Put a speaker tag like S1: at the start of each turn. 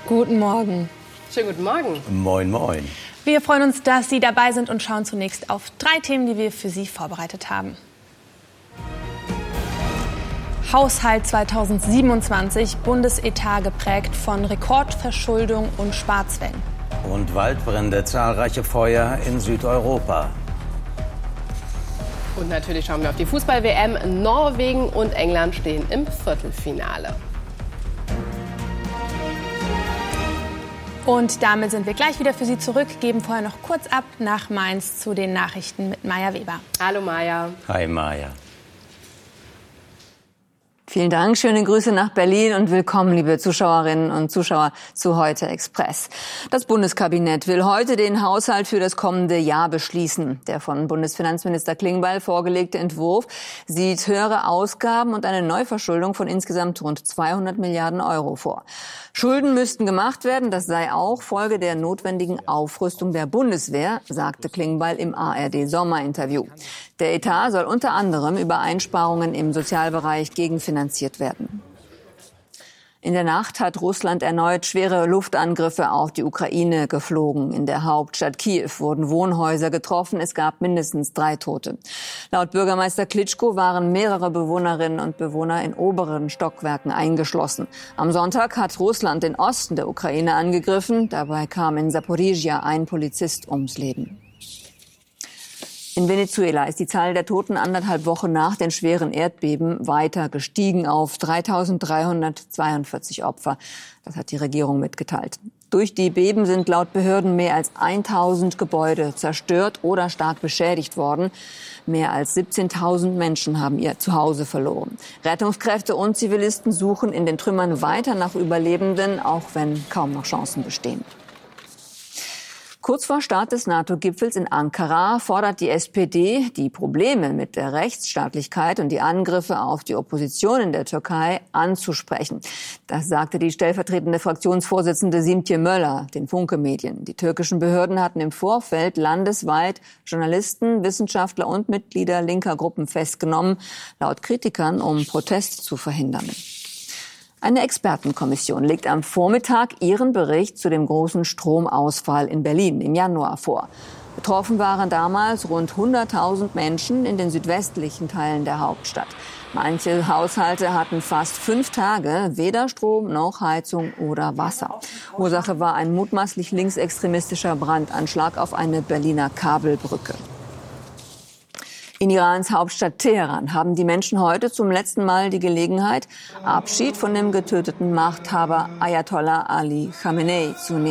S1: Guten Morgen.
S2: Schönen guten Morgen.
S3: Moin, moin.
S1: Wir freuen uns, dass Sie dabei sind und schauen zunächst auf 3 Themen, die wir für Sie vorbereitet haben. Haushalt 2027, Bundesetat geprägt von Rekordverschuldung und Schwarzwellen.
S3: Und Waldbrände, zahlreiche Feuer in Südeuropa.
S2: Und natürlich schauen wir auf die Fußball-WM. Norwegen und England stehen im Viertelfinale.
S1: Und damit sind wir gleich wieder für Sie zurück, geben vorher noch kurz ab nach Mainz zu den Nachrichten mit Maja Weber.
S2: Hallo Maja.
S3: Hi Maja.
S4: Vielen Dank, schöne Grüße nach Berlin und willkommen, liebe Zuschauerinnen und Zuschauer, zu Heute Express. Das Bundeskabinett will heute den Haushalt für das kommende Jahr beschließen. Der von Bundesfinanzminister Klingbeil vorgelegte Entwurf sieht höhere Ausgaben und eine Neuverschuldung von insgesamt rund 200 Milliarden Euro vor. Schulden müssten gemacht werden, das sei auch Folge der notwendigen Aufrüstung der Bundeswehr, sagte Klingbeil im ARD-Sommerinterview. Der Etat soll unter anderem über Einsparungen im Sozialbereich gegenfinanziert werden. In der Nacht hat Russland erneut schwere Luftangriffe auf die Ukraine geflogen. In der Hauptstadt Kiew wurden Wohnhäuser getroffen. Es gab mindestens 3 Tote. Laut Bürgermeister Klitschko waren mehrere Bewohnerinnen und Bewohner in oberen Stockwerken eingeschlossen. Am Sonntag hat Russland den Osten der Ukraine angegriffen. Dabei kam in Saporizhia ein Polizist ums Leben. In Venezuela ist die Zahl der Toten 1,5 Wochen nach den schweren Erdbeben weiter gestiegen auf 3.342 Opfer. Das hat die Regierung mitgeteilt. Durch die Beben sind laut Behörden mehr als 1.000 Gebäude zerstört oder stark beschädigt worden. Mehr als 17.000 Menschen haben ihr Zuhause verloren. Rettungskräfte und Zivilisten suchen in den Trümmern weiter nach Überlebenden, auch wenn kaum noch Chancen bestehen. Kurz vor Start des NATO-Gipfels in Ankara fordert die SPD, die Probleme mit der Rechtsstaatlichkeit und die Angriffe auf die Opposition in der Türkei anzusprechen. Das sagte die stellvertretende Fraktionsvorsitzende Simtje Möller den Funke-Medien. Die türkischen Behörden hatten im Vorfeld landesweit Journalisten, Wissenschaftler und Mitglieder linker Gruppen festgenommen, laut Kritikern, um Protest zu verhindern. Eine Expertenkommission legt am Vormittag ihren Bericht zu dem großen Stromausfall in Berlin im Januar vor. Betroffen waren damals rund 100.000 Menschen in den südwestlichen Teilen der Hauptstadt. Manche Haushalte hatten fast 5 Tage weder Strom noch Heizung oder Wasser. Ursache war ein mutmaßlich linksextremistischer Brandanschlag auf eine Berliner Kabelbrücke. In Irans Hauptstadt Teheran haben die Menschen heute zum letzten Mal die Gelegenheit, Abschied von dem getöteten Machthaber Ayatollah Ali Khamenei zu nehmen.